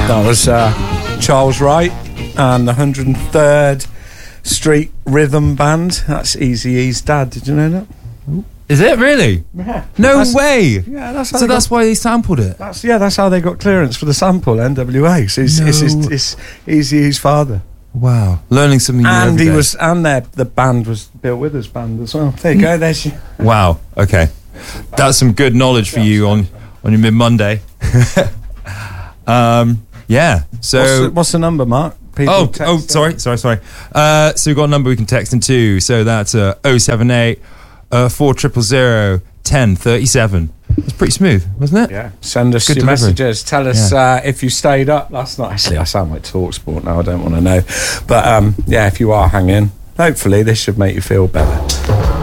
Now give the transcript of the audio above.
That was Charles Wright and the 103rd Street Rhythm Band. That's Eazy-E's dad. Did you know that? Is it really? Yeah. No way. Yeah, that's how So that's why they sampled it. That's how they got clearance for the sample. NWA. So it's Eazy-E's father. Wow, learning something new And every he day. was, and the band was Bill Withers' band as well. There you go. There's your. Wow. Okay, that's some good knowledge for you on your mid Monday. Yeah. So What's the number, Mark? People text sorry. So we've got a number we can text into. So that's 078 4000 1037. That's pretty smooth, wasn't it? Yeah. Send us Good your delivery. messages. Tell us if you stayed up last night. Actually, I sound like TalkSport now. I don't want to know. But if you are hanging, hopefully this should make you feel better.